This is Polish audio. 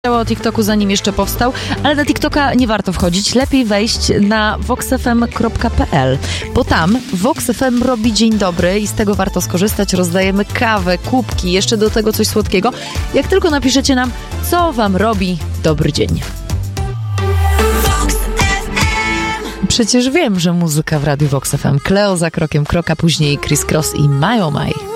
o TikToku, zanim jeszcze powstał, ale na TikToka nie warto wchodzić. Lepiej wejść na voxfm.pl, bo tam Vox FM robi dzień dobry i z tego warto skorzystać. Rozdajemy kawę, kubki, jeszcze do tego coś słodkiego. Jak tylko napiszecie nam, co wam robi dobry dzień. Przecież wiem, że muzyka w Radiu Vox FM. Kleo za krokiem kroka, później Chris Cross i My Oh My.